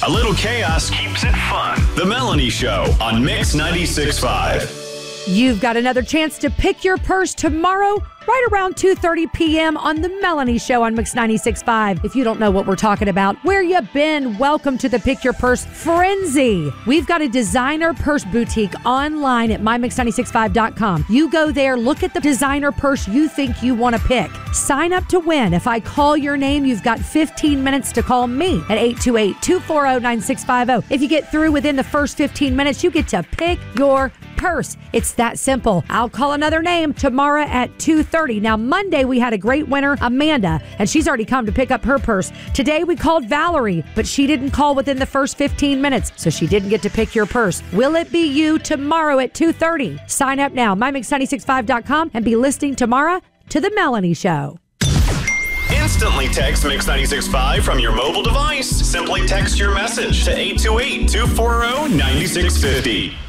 A little chaos keeps it fun. The Melanie Show on Mix 96.5. You've got another chance to pick your purse tomorrow, right around 2:30 p.m. on The Melanie Show on Mix 96.5. If you don't know what we're talking about, where you been? Welcome to the Pick Your Purse Frenzy. We've got a designer purse boutique online at mymix965.com. You go there, look at the designer purse you think you want to pick. Sign up to win. If I call your name, you've got 15 minutes to call me at 828-240-9650. If you get through within the first 15 minutes, you get to pick your purse. It's that simple. I'll call another name tomorrow at 2:30. Now, Monday, we had a great winner, Amanda, and she's already come to pick up her purse. Today, we called Valerie, but she didn't call within the first 15 minutes, so she didn't get to pick your purse. Will it be you tomorrow at 2:30? Sign up now, mymix965.com, and be listening tomorrow to The Melanie Show. Instantly text Mix 96.5 from your mobile device. Simply text your message to 828-240-9650.